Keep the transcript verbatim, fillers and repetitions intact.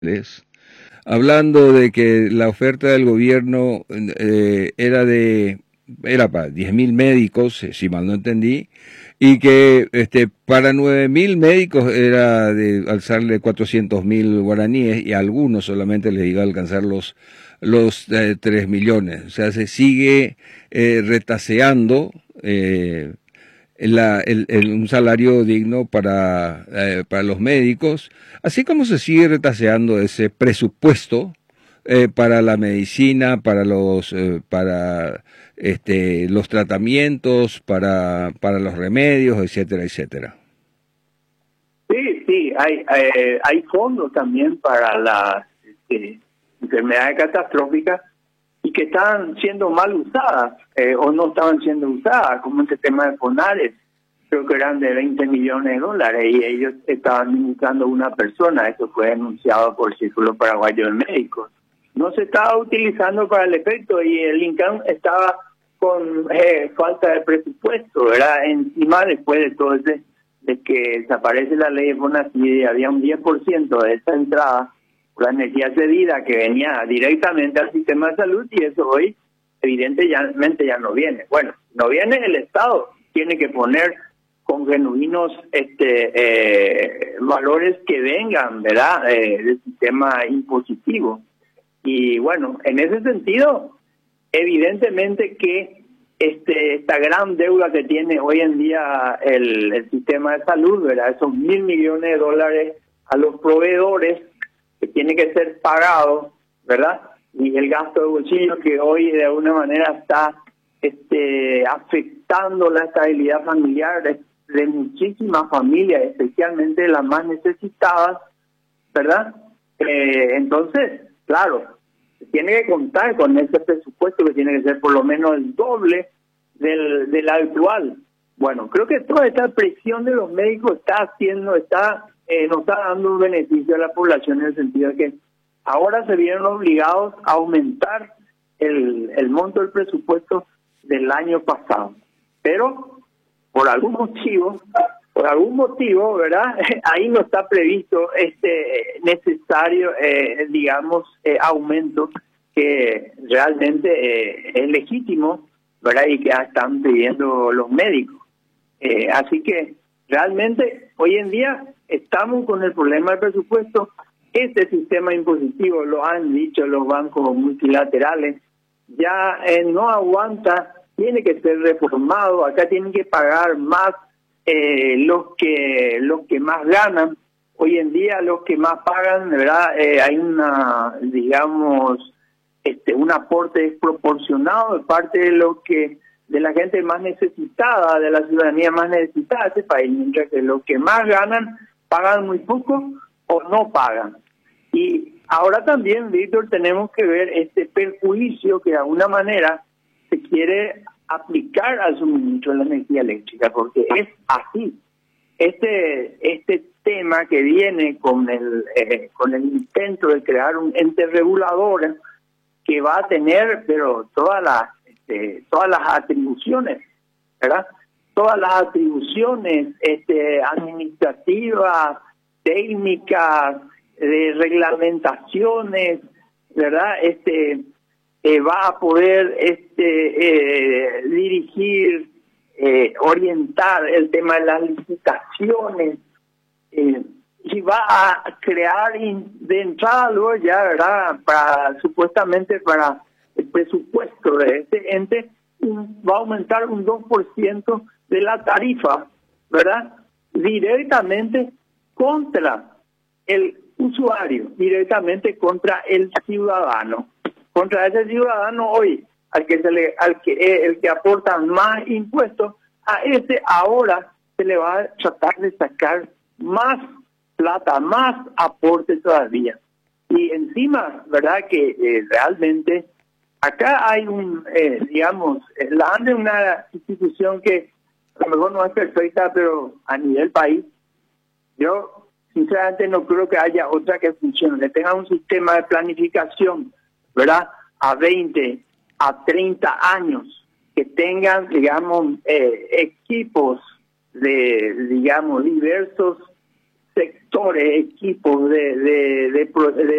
hablando de que la oferta del gobierno eh, era de era para diez mil médicos, si mal no entendí, y que este para nueve mil médicos era de alzarle cuatrocientos mil guaraníes y a algunos solamente les iba a alcanzar los los eh, tres millones. O sea, se sigue eh, retaseando eh, la, el, el, un salario digno para, eh, para los médicos, así como se sigue retaseando ese presupuesto eh, para la medicina, para los eh, para este los tratamientos, para para los remedios, etcétera, etcétera. Sí, sí, hay eh, hay fondos también para las este, enfermedades catastróficas y que están siendo mal usadas eh, o no estaban siendo usadas, como este tema de Fonares, creo que eran de veinte millones de dólares y ellos estaban administrando una persona. Eso fue denunciado por el Círculo Paraguayo de Médicos. No se estaba utilizando para el efecto y el INCAN estaba con eh, falta de presupuesto, ¿verdad? Encima, después de todo ese, de que desaparece la ley de Fonacide, había un diez por ciento de esa entrada por la energía cedida que venía directamente al sistema de salud y eso hoy evidentemente ya no viene. Bueno, no viene el Estado, tiene que poner con genuinos este eh, valores que vengan, ¿verdad?, eh, del sistema impositivo. Y bueno, en ese sentido, evidentemente que este esta gran deuda que tiene hoy en día el, el sistema de salud, ¿verdad?, esos mil millones de dólares a los proveedores que tiene que ser pagado, ¿verdad?, y el gasto de bolsillo que hoy de alguna manera está este afectando la estabilidad familiar de, de muchísimas familias, especialmente las más necesitadas, ¿verdad? Eh, entonces, claro, se tiene que contar con ese presupuesto que tiene que ser por lo menos el doble del, del actual. Bueno, creo que toda esta presión de los médicos está haciendo, está eh, nos está dando un beneficio a la población en el sentido de que ahora se vieron obligados a aumentar el, el monto del presupuesto del año pasado. Pero, por algún motivo, por algún motivo, ¿verdad?, ahí no está previsto este necesario, eh, digamos, eh, aumento que realmente eh, es legítimo, ¿verdad?, y que están pidiendo los médicos. Eh, así que, realmente, hoy en día estamos con el problema del presupuesto. Este sistema impositivo, lo han dicho los bancos multilaterales, ya eh, no aguanta, tiene que ser reformado. Acá tienen que pagar más eh, los que los que más ganan. Hoy en día los que más pagan, ¿verdad? Eh, hay una, digamos, este un aporte desproporcionado de parte de lo que de la gente más necesitada, de la ciudadanía más necesitada de este país, mientras que los que más ganan pagan muy poco o no pagan. Y ahora también, Víctor, tenemos que ver este perjuicio que de alguna manera se quiere aplicar al suministro de la energía eléctrica, porque es así. Este este tema que viene con el eh, con el intento de crear un ente regulador que va a tener, pero todas las este, todas las atribuciones, ¿verdad? Todas las atribuciones este, administrativas, técnicas, de reglamentaciones, ¿verdad? Este eh, va a poder este eh, dirigir, eh, orientar el tema de las licitaciones eh, y va a crear in, de entrada luego ya, ¿verdad?, para supuestamente para el presupuesto de este ente un, va a aumentar un dos por ciento de la tarifa, ¿verdad?, directamente contra el usuario, directamente contra el ciudadano, contra ese ciudadano hoy, al que se le, al que eh, el que aporta más impuestos, a ese ahora se le va a tratar de sacar más plata, más aporte todavía. Y encima, ¿verdad?, que eh, realmente acá hay un, eh, digamos, eh, la A N D es una institución que a lo mejor no es perfecta, pero a nivel país, yo sinceramente no creo que haya otra que funcione, que tenga un sistema de planificación, ¿verdad?, a veinte, a treinta años, que tengan, digamos, eh, equipos de, digamos, diversos sectores, equipos de, de, de, de